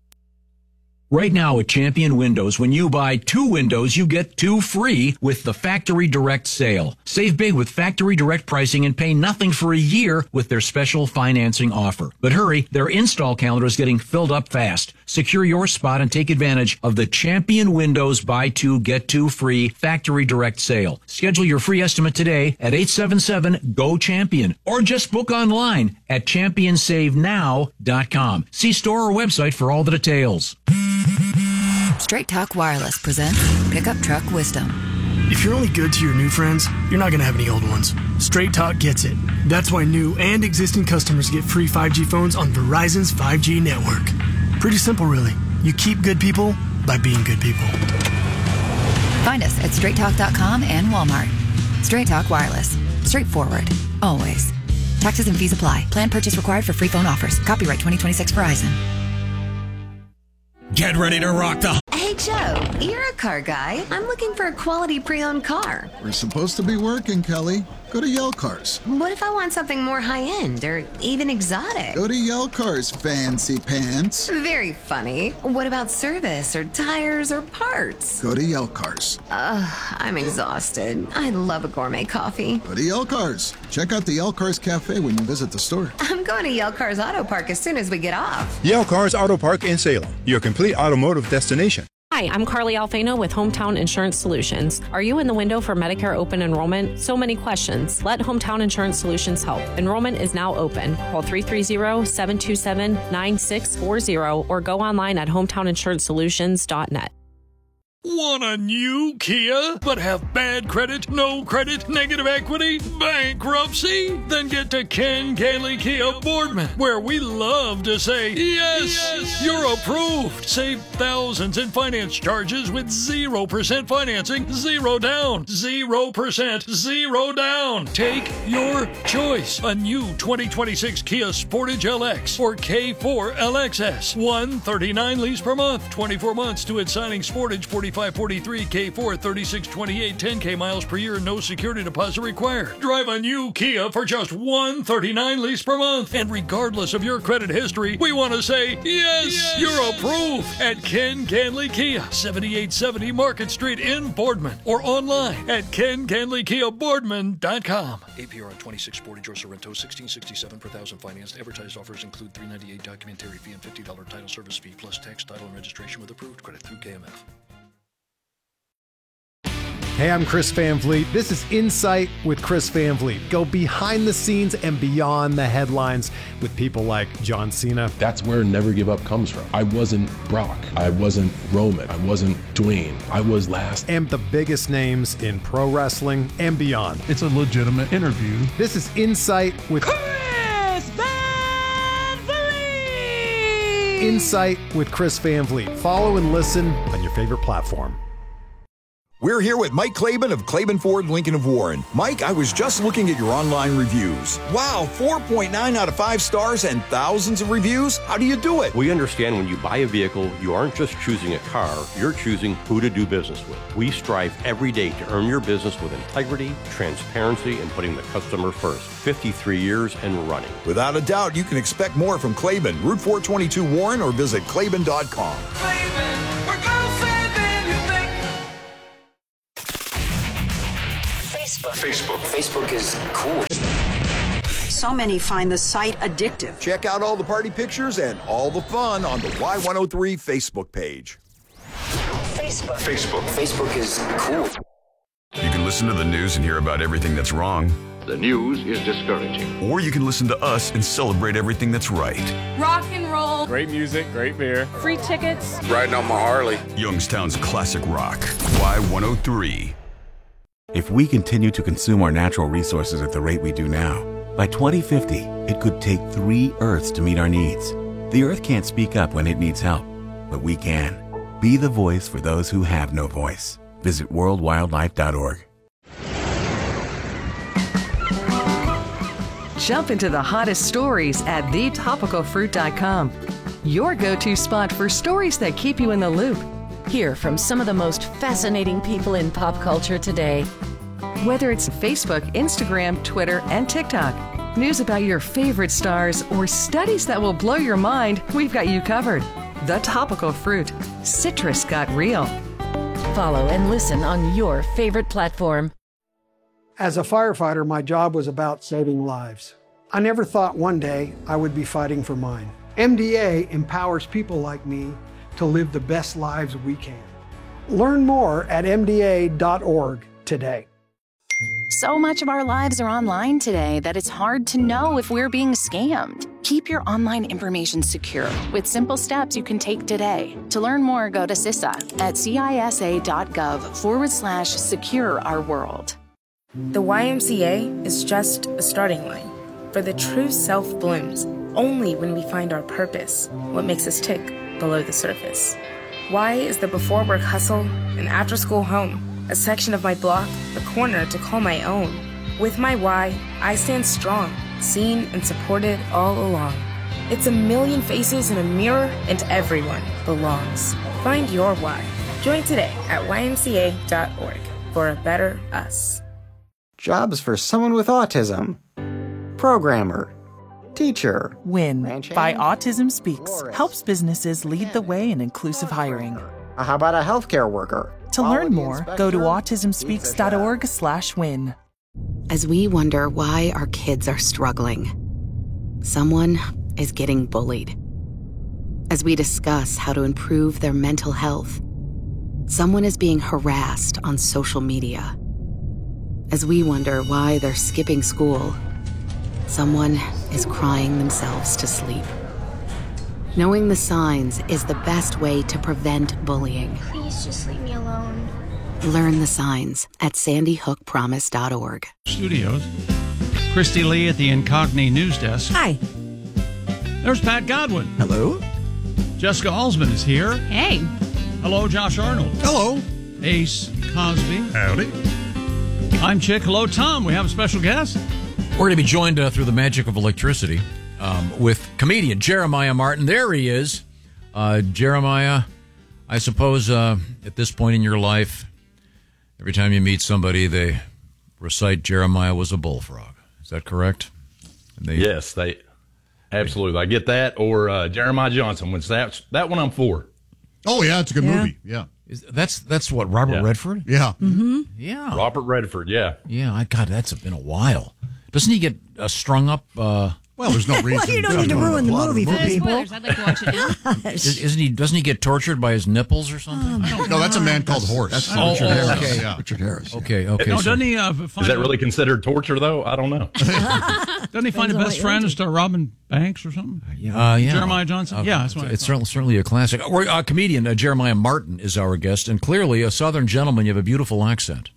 Right now at Champion Windows, when you buy 2 windows, you get 2 free with the Factory Direct sale. Save big with Factory Direct pricing and pay nothing for a year with their special financing offer. But hurry, their install calendar is getting filled up fast. Secure your spot and take advantage of the Champion Windows buy 2, get 2 free Factory Direct sale. Schedule your free estimate today at 877-GO-CHAMPION or just book online at championsavenow.com. See store or website for all the details. Straight Talk Wireless presents Pickup Truck Wisdom. If you're only good to your new friends, you're not going to have any old ones. Straight Talk gets it. That's why new and existing customers get free 5G phones on Verizon's 5G network. Pretty simple, really. You keep good people by being good people. Find us at straighttalk.com and Walmart. Straight Talk Wireless. Straightforward. Always. Taxes and fees apply. Plan purchase required for free phone offers. Copyright 2026 Verizon. Get ready to rock the... Hey, Joe, you're a car guy. I'm looking for a quality pre-owned car. We're supposed to be working, Kelly. Go to Yell Cars. What if I want something more high-end or even exotic? Go to Yell Cars, fancy pants. Very funny. What about service or tires or parts? Go to Yell Cars. I'm exhausted. I love a gourmet coffee. Go to Yell Cars. Check out the Yell Cars Cafe when you visit the store. I'm going to Yell Cars Auto Park as soon as we get off. Yell Cars Auto Park in Salem, your complete automotive destination. Hi, I'm Carly Alfano with Hometown Insurance Solutions. Are you in the window for Medicare open enrollment? So many questions. Let Hometown Insurance Solutions help. Enrollment is now open. Call 330-727-9640 or go online at hometowninsurancesolutions.net. Want a new Kia, but have bad credit, no credit, negative equity, bankruptcy? Then get to Ken Gailey Kia Boardman, where we love to say, yes, you're approved. Save thousands in finance charges with 0% financing, 0 down, 0%, 0 down. Take your choice. A new 2026 Kia Sportage LX or K4 LXS. $139 lease per month, 24 months to its signing. Sportage 4543, K4 3628, 10K miles per year, no security deposit required. Drive a new Kia for just $139 lease per month. And regardless of your credit history, we want to say, yes, you're approved at Ken Ganley Kia, 7870 Market Street in Boardman, or online at kenganleykiaboardman.com. APR on 26 Sportage or Sorrento, $1,667 per thousand financed. Advertised offers include $398 documentary fee and $50 title service fee, plus tax, title, and registration with approved credit through KMF. Hey, I'm Chris Van Vliet. This is Insight with Chris Van Vliet. Go behind the scenes and beyond the headlines with people like John Cena. That's where Never Give Up comes from. I wasn't Brock. I wasn't Roman. I wasn't Dwayne. I was last. And the biggest names in pro wrestling and beyond. It's a legitimate interview. This is Insight with Chris Van Vliet! Insight with Chris Van Vliet. Follow and listen on your favorite platform. We're here with Mike Claiborne of Claiborne Ford Lincoln of Warren. Mike, I was just looking at your online reviews. Wow, 4.9 out of 5 stars and thousands of reviews? How do you do it? We understand when you buy a vehicle, you aren't just choosing a car, you're choosing who to do business with. We strive every day to earn your business with integrity, transparency, and putting the customer first. 53 years and running. Without a doubt, you can expect more from Claiborne, Route 422 Warren, or visit Claiborne.com. Facebook is cool. So many find the site addictive. Check out all the party pictures and all the fun on the Y103 Facebook page. Facebook is cool. You can listen to the news and hear about everything that's wrong. The news is discouraging. Or you can listen to us and celebrate everything that's right. Rock and roll. Great music, great beer. Free tickets. Riding on my Harley. Youngstown's classic rock. Y103. If we continue to consume our natural resources at the rate we do now, by 2050, it could take 3 Earths to meet our needs. The Earth can't speak up when it needs help, but we can. Be the voice for those who have no voice. Visit worldwildlife.org. Jump into the hottest stories at thetopicalfruit.com. Your go-to spot for stories that keep you in the loop. Hear from some of the most fascinating people in pop culture today. Whether it's Facebook, Instagram, Twitter, and TikTok, news about your favorite stars, or studies that will blow your mind, we've got you covered. The Topical Fruit. Citrus got real. Follow and listen on your favorite platform. As a firefighter, my job was about saving lives. I never thought one day I would be fighting for mine. MDA empowers people like me to live the best lives we can. Learn more at MDA.org today. So much of our lives are online today that it's hard to know if we're being scammed. Keep your online information secure with simple steps you can take today. To learn more, go to CISA at CISA.gov/secure our world. The YMCA is just a starting line, for the true self blooms only when we find our purpose, what makes us tick below the surface. Y is the before work hustle, an after school home, a section of my block, a corner to call my own. With my Y, I stand strong, seen and supported all along. It's a million faces in a mirror, and everyone belongs. Find your Y. Join today at ymca.org for a better us. Jobs for someone with autism. Programmer. Teacher. WIN by Autism Speaks helps businesses lead the way in inclusive hiring. How about a healthcare worker? To learn more, go to autismspeaks.org/win. As we wonder why our kids are struggling, someone is getting bullied. As we discuss how to improve their mental health, someone is being harassed on social media. As we wonder why they're skipping school, someone is crying themselves to sleep. Knowing the signs is the best way to prevent bullying. Please just leave me alone. Learn the signs at sandyhookpromise.org. Studios. Christy Lee at the Incogni News Desk. Hi. There's Pat Godwin. Hello. Jessica Alsman is here. Hey. Hello, Josh Arnold. Hello. Ace Cosby. Howdy. I'm Chick. Hello, Tom. We have a special guest. We're going to be joined through the magic of electricity with comedian Jeremiah Martin. There he is. Jeremiah, I suppose at this point in your life, every time you meet somebody, they recite Jeremiah was a bullfrog. Is that correct? Yes, they absolutely. I get that. Or Jeremiah Johnson. That one I'm for. Oh, yeah, it's a good movie. Yeah. That's what, Robert Redford? Yeah. Mm-hmm. Yeah. Robert Redford, yeah. Yeah, God, that's been a while. Doesn't he get strung up? Well, there's no reason. Well, you don't need to ruin the movie for people. Spoilers. I'd like to watch it now. Doesn't he get tortured by his nipples or something? No, that's a man called Horse. That's Richard Harris. Okay. Yeah. Richard Harris. Okay. No, doesn't he Is that really considered torture, though? I don't know. Doesn't he find a best friend and start robbing banks or something? Yeah. Jeremiah Johnson? Yeah, that's what it's certainly a classic. Comedian Jeremiah Martin is our guest, and clearly a Southern gentleman. You have a beautiful accent.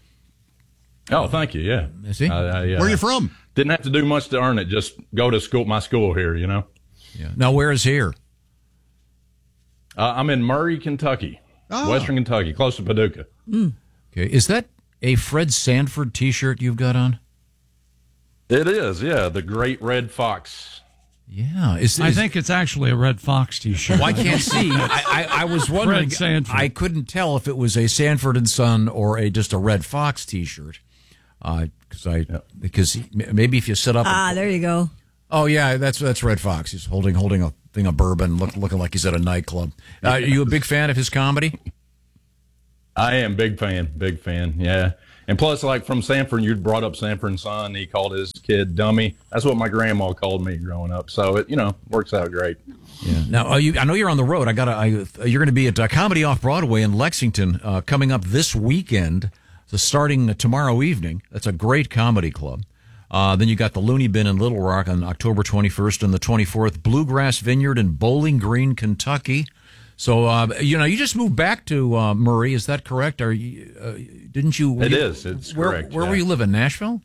Oh, thank you, yeah. Is he? Where are you from? Didn't have to do much to earn it. Just go to my school here, you know. Yeah. Now, where is here? I'm in Murray, Kentucky, Western Kentucky, close to Paducah. Okay, is that a Fred Sanford T-shirt you've got on? It is, yeah. The Great Red Fox. Yeah, I think it's actually a Red Fox T-shirt. Well, I can't see. I was wondering. Fred Sanford. I couldn't tell if it was a Sanford and Son or just a Red Fox T-shirt. Because maybe if you sit up. There you go. Oh yeah, that's Red Fox. He's holding a thing of bourbon, looking like he's at a nightclub. Are you a big fan of his comedy? I am big fan. Yeah. And plus, like from Sanford, you brought up Sanford and Son. He called his kid Dummy. That's what my grandma called me growing up. So it, works out great. Yeah. Now, I know you're on the road. You're going to be at Comedy Off Broadway in Lexington coming up this weekend. So starting tomorrow evening. That's a great comedy club. Then you got the Looney Bin in Little Rock on October 21st and the 24th. Bluegrass Vineyard in Bowling Green, Kentucky. So, you just moved back to Murray. Is that correct? Didn't you? It is. It's correct. Where were you living? Nashville?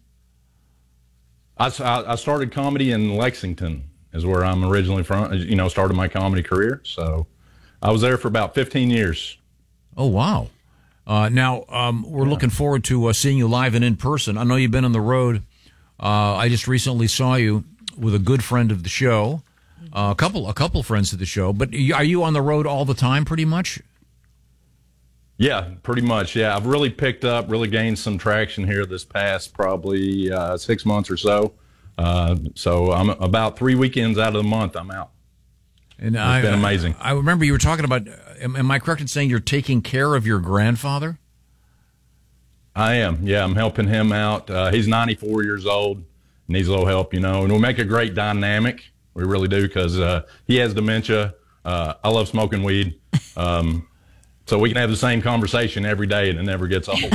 I started comedy in Lexington, is where I'm originally from. Started my comedy career. So I was there for about 15 years. Oh, wow. Now, we're looking forward to seeing you live and in person. I know you've been on the road. I just recently saw you with a good friend of the show. A couple friends of the show, but are you on the road all the time pretty much? Yeah, pretty much. Yeah, I've really picked up, really gained some traction here this past probably 6 months or so. So I'm about 3 weekends out of the month I'm out. And it's been amazing. I remember you were talking about, am I correct in saying you're taking care of your grandfather? I am. Yeah, I'm helping him out. He's 94 years old, needs a little help, and we make a great dynamic. We really do, because he has dementia. I love smoking weed. So we can have the same conversation every day and it never gets old.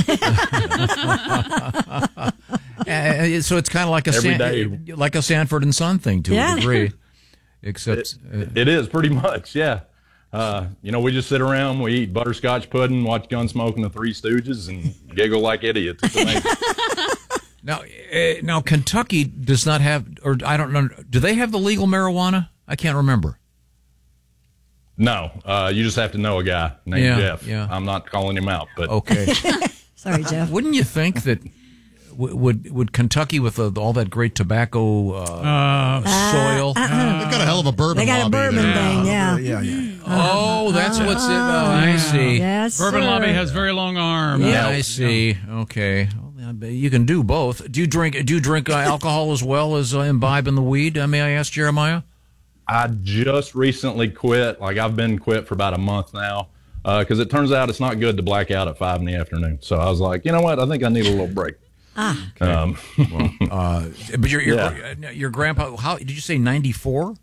So it's kind of like like a Sanford and Son thing to a degree. Except it is pretty much, yeah. We just sit around, we eat butterscotch pudding, watch Gunsmoke and the Three Stooges, and giggle like idiots. It's amazing. Now, Kentucky does not have, or I don't know, do they have the legal marijuana? I can't remember. No, you just have to know a guy named Jeff. Yeah. I'm not calling him out, but okay. Sorry, Jeff. Wouldn't you think that would Kentucky with all that great tobacco soil? They've got a hell of a bourbon. They got lobby a bourbon there. thing, yeah. Oh, that's what's it. Oh, I see. Yes, bourbon sir. lobby has very long arms. Yeah, I see. Okay. You can do both. Do you drink alcohol as well as imbibe in the weed? May I ask, Jeremiah? I just recently quit. Like, I've been quit for about a month now, because it turns out it's not good to black out at 5 in the afternoon. So I was like, you know what? I think I need a little break. Okay. But your grandpa, how did you say 94?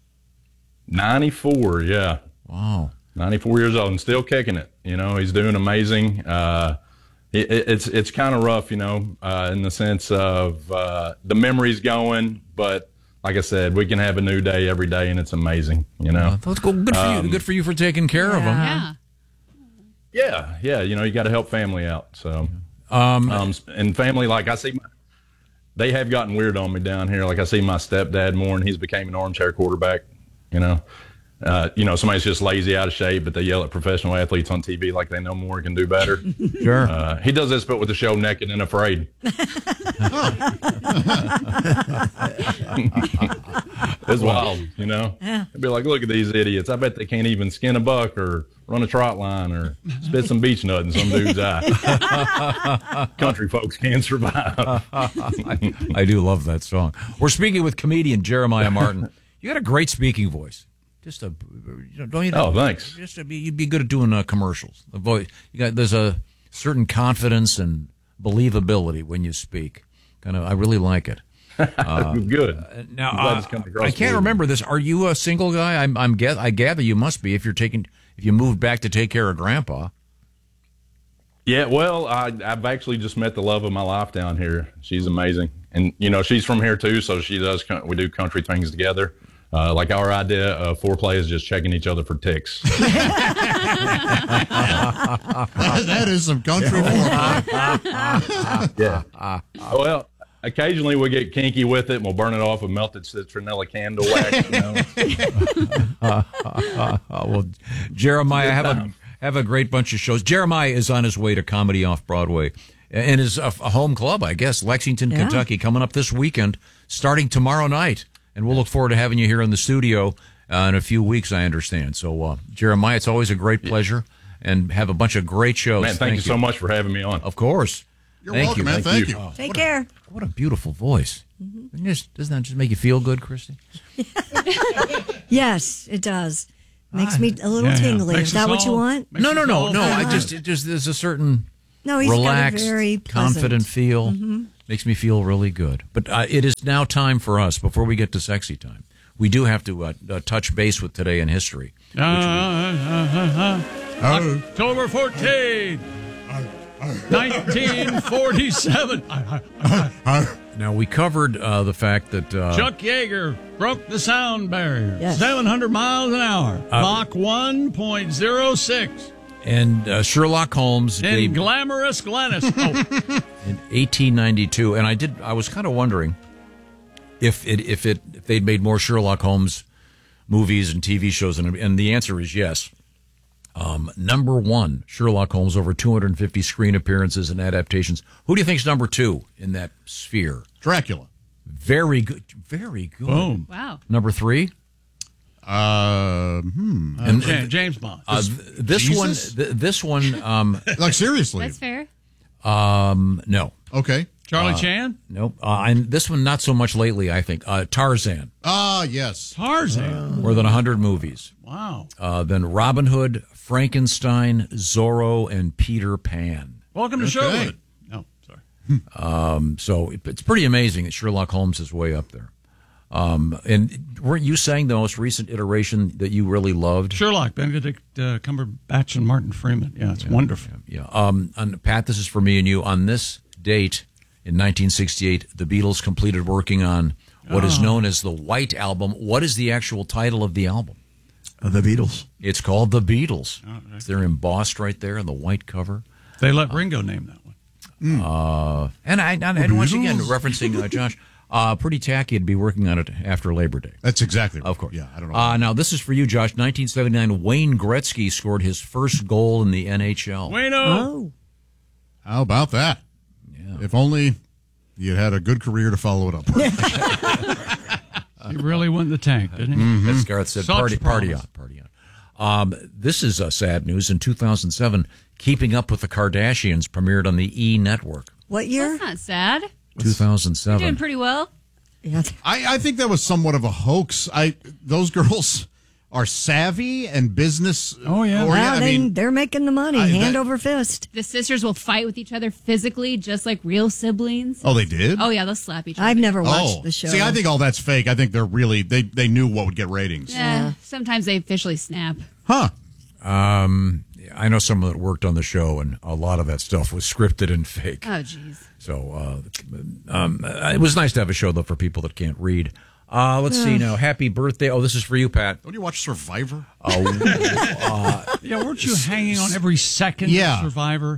94, yeah. Wow. 94 years old and still kicking it. He's doing amazing. It's kind of rough, in the sense of the memories going, but like I said, we can have a new day every day, and it's amazing. That's cool. Good for you. Good for you for taking care of them. Yeah. You got to help family out. So, and family, like I see, they have gotten weird on me down here. Like I see my stepdad more, and he's became an armchair quarterback. Somebody's just lazy, out of shape, but they yell at professional athletes on TV like they know more and can do better. Sure. He does this, but with the show Naked and Afraid. It's wild, Yeah. It'd be like, look at these idiots. I bet they can't even skin a buck or run a trot line or spit some beech nut in some dude's eye. Country folks can't survive. I do love that song. We're speaking with comedian Jeremiah Martin. You got a great speaking voice. Don't you? Oh, thanks. You'd be good at doing commercials. The voice, there's a certain confidence and believability when you speak. I really like it. Good. Now, I can't remember this. Are you a single guy? I gather you must be if you moved back to take care of Grandpa. Yeah, well, I've actually just met the love of my life down here. She's amazing, and she's from here too, so we do country things together. Like our idea of foreplay is just checking each other for ticks. That is some country foreplay. Yeah. Well, occasionally we get kinky with it, and we'll burn it off with melted citronella candle wax. Well, Jeremiah, have a great bunch of shows. Jeremiah is on his way to Comedy Off-Broadway and is a home club, I guess, Lexington, Kentucky, coming up this weekend, starting tomorrow night. And we'll look forward to having you here in the studio in a few weeks, I understand. So, Jeremiah, it's always a great pleasure, and have a bunch of great shows. Man, thank you so much for having me on. Of course. You're welcome, man. Thank you. Oh, Take care. What a beautiful voice. Mm-hmm. Doesn't that just make you feel good, Christy? Yes, it does. Makes me a little tingly. Is that what you want? No. I just there's a certain he's relaxed, got a very confident feel. Mm-hmm. Makes me feel really good. But it is now time for us, before we get to sexy time. We do have to touch base with today in history. October 14th, 1947. Now, we covered the fact that Chuck Yeager broke the sound barrier. Yes. 700 miles an hour. Mach 1.06. And Sherlock Holmes in glamorous Glennis. in 1892. And I was kind of wondering if they'd made more Sherlock Holmes movies and TV shows, and the answer is yes. Number one, Sherlock Holmes, over 250 screen appearances and adaptations. Who do you think's number two in that sphere? Dracula. Very good. Very good. Boom. Wow. Number three? James Bond. This one. Like, seriously? That's fair. No. Okay. Charlie Chan? Nope. And this one, not so much lately, I think. Tarzan. Yes. Tarzan. More than 100 movies. Wow. Then Robin Hood, Frankenstein, Zorro, and Peter Pan. Welcome to Showwood. No, sorry. So it's pretty amazing that Sherlock Holmes is way up there. And weren't you saying the most recent iteration that you really loved? Sherlock, Benedict Cumberbatch and Martin Freeman. Yeah, it's wonderful. Yeah. And Pat, this is for me and you. On this date in 1968, the Beatles completed working on what is known as the White Album. What is the actual title of the album? The Beatles. It's called The Beatles. Oh, right. They're embossed right there in the white cover. They let Ringo name that one. And once again, referencing Josh, pretty tacky to be working on it after Labor Day. That's exactly right. Of course. Yeah, I don't know. Now, this is for you, Josh. 1979, Wayne Gretzky scored his first goal in the NHL. Wayno! How about that? Yeah. If only you had a good career to follow it up with. He really went in the tank, didn't he? Mm-hmm. As Garth said, Such party on. This is sad news. In 2007, Keeping Up with the Kardashians premiered on the E! Network. What year? That's not sad. 2007. You're doing pretty well. Yeah. I think that was somewhat of a hoax. Those girls are savvy and business. Oh, yeah. Well, they're making the money, hand over fist. The sisters will fight with each other physically, just like real siblings. Oh, they did? Oh, yeah, they'll slap each other. I've never watched the show. See, I think all that's fake. I think they're really, they knew what would get ratings. Yeah. Sometimes they officially snap. Huh. I know someone that worked on the show, and a lot of that stuff was scripted and fake. Oh, jeez. So it was nice to have a show, though, for people that can't read. Let's see now. Happy birthday. Oh, this is for you, Pat. Don't you watch Survivor? Yeah, weren't you hanging on every second of Survivor?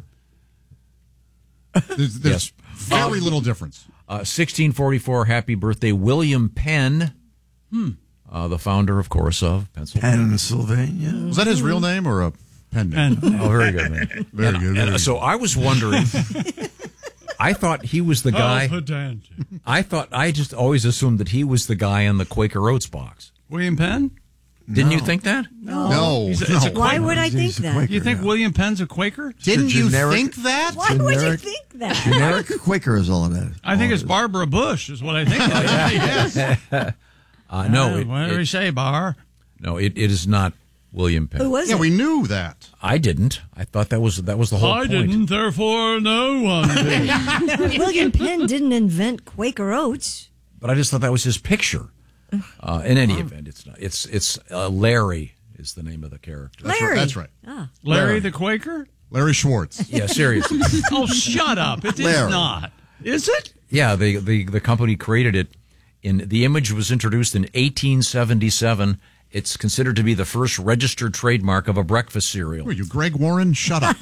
There's yes. Very little difference. 1644, happy birthday, William Penn. The founder, of course, of Pennsylvania. Pennsylvania. Was that his real name or a pen name? Oh, very good, man. Very good. So I was wondering... I thought he was the guy. I just always assumed that he was the guy in the Quaker Oats box. William Penn? Didn't you think that? No. Why would I think that? You think William Penn's a Quaker? Didn't you think that? Why would you think that? Generic Quaker is all it is. I think it's Barbara Bush is what I think. Yes. No. What do we say, Bar? No, it is not William Penn. Who was it? Yeah, we knew that. I didn't. I thought that was the whole point. I didn't, therefore no one did. William Penn didn't invent Quaker Oats. But I just thought that was his picture. In any event, it's not. It's Larry is the name of the character. Larry. That's right. Larry the Quaker? Larry Schwartz. Yeah, seriously. Oh, shut up. It is not. Is it? Yeah, the company created it. The image was introduced in 1877. It's considered to be the first registered trademark of a breakfast cereal. Who are you, Greg Warren? Shut up.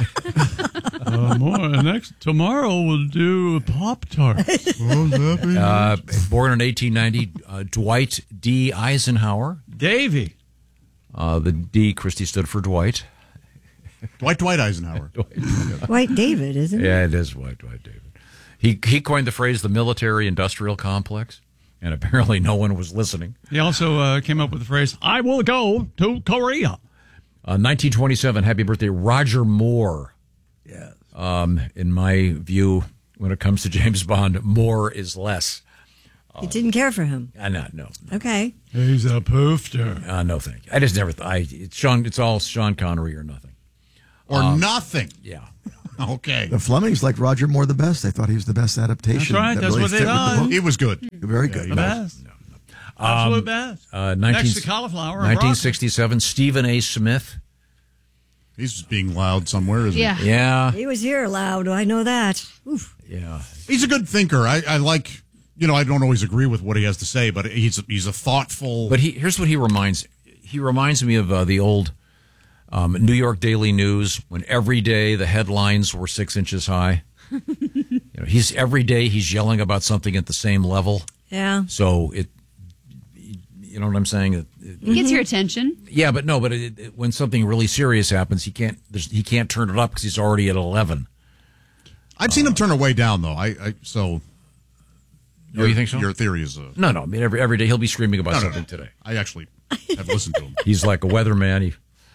Tomorrow we'll do Pop-Tarts. Born in 1890, Dwight D. Eisenhower. Davy. The D, Christy, stood for Dwight. Dwight Eisenhower. Dwight David, isn't it? Yeah, it is Dwight David. He coined the phrase the military-industrial complex, and apparently no one was listening. He also came up with the phrase, I will go to Korea. 1927, happy birthday, Roger Moore. Yes. In my view, when it comes to James Bond, more is less. You didn't care for him. No. Okay. He's a poofter. No, thank you. I just never thought. It's all Sean Connery or nothing. Or nothing. Yeah. Okay. The Flemings liked Roger Moore the best. They thought he was the best adaptation. That's right. That That's really what they fit with the thought. book. He was good. Very good. The best. Absolute best. Next to Cauliflower. 1967, Stephen A. Smith. He's just being loud somewhere, isn't he? Yeah. He was here loud. I know that. Oof. Yeah. He's a good thinker. I like, I don't always agree with what he has to say, but he's a thoughtful. But here's what he reminds. He reminds me of the old New York Daily News when every day the headlines were 6 inches high. He's every day he's yelling about something at the same level. Yeah. So you know what I'm saying? It gets your attention. Yeah, but when something really serious happens, he can't turn it up because he's already at 11. I've seen him turn it way down though. So. Oh, you think so? Your theory is no. I mean, every day he'll be screaming about something today. I actually have listened to him. He's like a weatherman.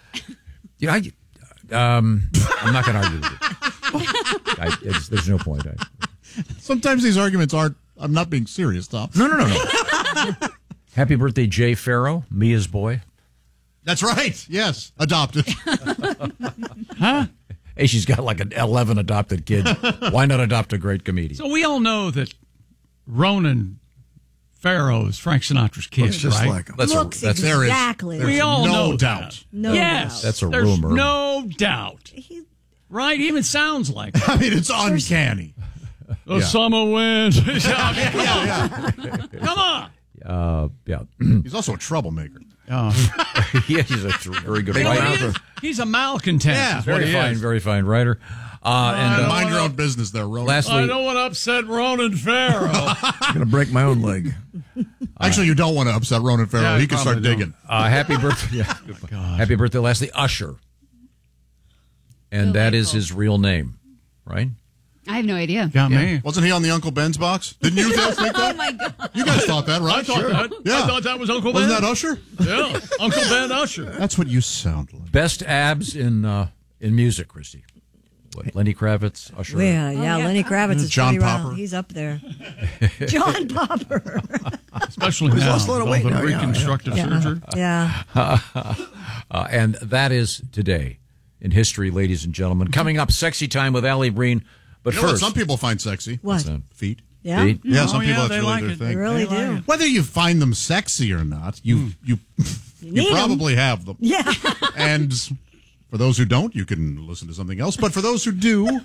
I'm not going to argue with you. There's no point. Sometimes these arguments aren't. I'm not being serious, Tom. No. Happy birthday, Jay Farrow, Mia's boy. That's right. Yes, adopted. Huh? Hey, she's got like 11 adopted kids. Why not adopt a great comedian? So we all know that Ronan Farrow is Frank Sinatra's kid, Looks just right? like him. Looks exactly. There's We all no know doubt. that. No Yes, doubt. That's a there's rumor. no doubt. Right? He even sounds like it. I mean, it's uncanny. The summer wind. Yeah. Come on. Yeah. He's also a troublemaker. Yeah, he's a very good writer. He's a malcontent. Yeah, is what Very he fine, is. very fine writer. Mind your own business there, Ronan. Lastly, I don't want to upset Ronan Farrow. I'm going to break my own leg. Actually, you don't want to upset Ronan Farrow. Yeah, he can start probably digging. happy birthday. Yeah. Happy birthday, lastly, Usher. And that is his real name, right? I have no idea. Got me. Wasn't he on the Uncle Ben's box? Didn't you guys think that? Oh my God. You guys thought that, right? I thought that. Yeah. I thought that was Uncle Ben. Wasn't that Usher? Yeah, Uncle Ben Usher. That's what you sound like. Best abs in music, Christy. What, Lenny Kravitz, Usher? Yeah, Lenny Kravitz is John pretty Popper. Well. He's up there. John Popper. Especially now. lost a lot of weight with now, yeah. reconstructive surgery. Yeah. And that is today in history, ladies and gentlemen. Coming up, Sexy Time with Allie Breen. But You know what first, some people find sexy? What? Feet. Yeah. Feet? Yeah, some Oh, people yeah, that's they really like their it. thing. They really They like do. it. Whether you find them sexy or not, you need 'em. probably have them. Yeah. And for those who don't, you can listen to something else. But for those who do,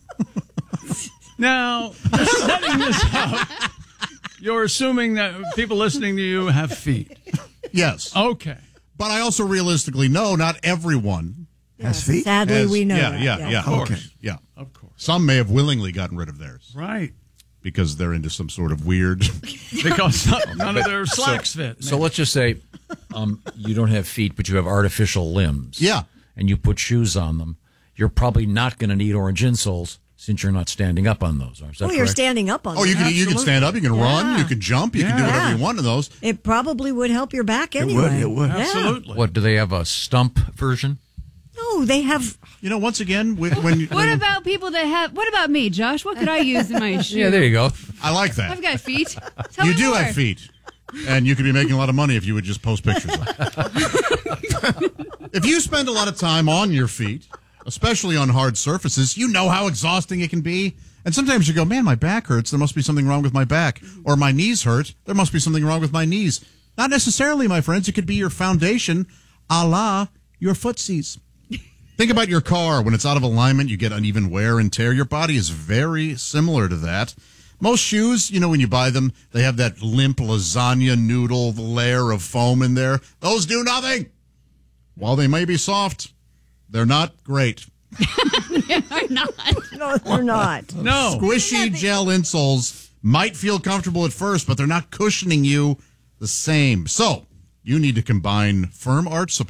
Now, setting this up, you're assuming that people listening to you have feet. yes. Okay. But I also realistically know not everyone Has feet? Sadly, has. we know Yeah, that. yeah. Of course. Okay. Yeah. Of course. Some may have willingly gotten rid of theirs Right. because they're into some sort of weird. Because none of their slacks fit. so let's just say you don't have feet, but you have artificial limbs. Yeah. And you put shoes on them. You're probably not going to need orange insoles since you're not standing up on those. Is that Oh, you're correct? standing up on Oh, you them. can stand up, you can run, Yeah. you can jump, you can do whatever you want in those. It probably would help your back anyway. It would. Yeah. Absolutely. What, do they have a stump version? No, they have. You know, once again, when What about people that have? What about me, Josh? What could I use in my shoe? Yeah, there you go. I like that. I've got feet. Tell You me do more. have feet. And you could be making a lot of money if you would just post pictures of it. If you spend a lot of time on your feet, especially on hard surfaces, you know how exhausting it can be. And sometimes you go, man, my back hurts. There must be something wrong with my back. Or my knees hurt. There must be something wrong with my knees. Not necessarily, my friends. It could be your foundation, a la your footsies. Think about your car. When it's out of alignment, you get uneven wear and tear. Your body is very similar to that. Most shoes, you know, when you buy them, they have that limp lasagna noodle layer of foam in there. Those do nothing. While they may be soft, they're not great. They're not. No, they're not. No. Squishy gel insoles might feel comfortable at first, but they're not cushioning you the same. So you need to combine firm arch support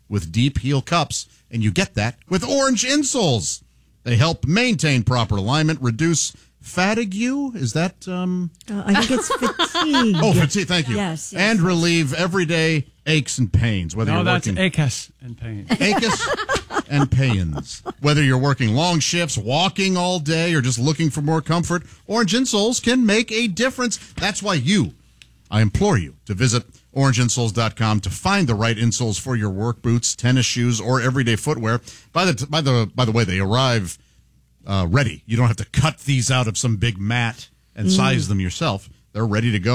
with deep heel cups, and you get that with Orange insoles. They help maintain proper alignment, reduce fatigue. Is that? I think it's fatigue. Oh, fatigue. Thank you. Yes. And relieve everyday aches and pains. Whether No, you're that's working achus and pain. achus and pains. Whether you're working long shifts, walking all day, or just looking for more comfort, Orange insoles can make a difference. That's why I implore you to visit orangeinsoles.com to find the right insoles for your work boots, tennis shoes, or everyday footwear. By the way, they arrive ready. You don't have to cut these out of some big mat and size them yourself. They're ready to go.